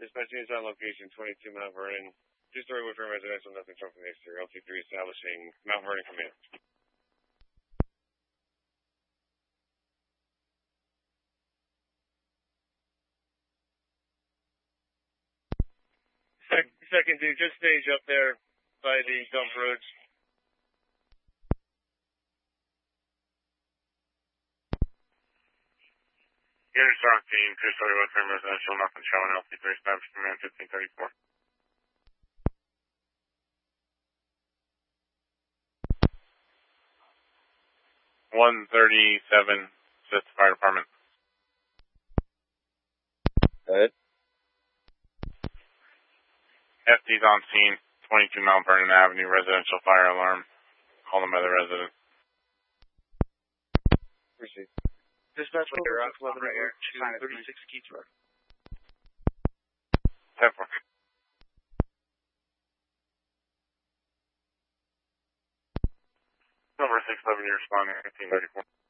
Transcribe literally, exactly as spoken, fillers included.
Dispatch units on location, twenty-two Mount Vernon. Two-story wood frame residential, nothing from the exterior. L T three establishing Mount Vernon command. Sec second dude, just stage up there by the dump roads. Units are on scene, two-story wood frame residential, nothing showing. L T three established command fifteen thirty-four. one thirty-seven, Assist Fire Department. Go ahead. F D's on scene, twenty-two Mount Vernon Avenue, residential fire alarm. Call them by the resident. Proceed. Dispatch over six eleven right here, thirty-six Keats Road. ten four. Number six eleven, you're responding, fifteen thirty-four.